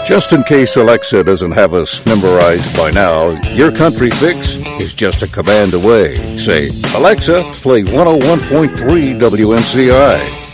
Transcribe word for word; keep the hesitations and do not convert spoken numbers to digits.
Just in case Alexa doesn't have us memorized by now, your country fix is just a command away. Say, Alexa, play one oh one point three W M C I.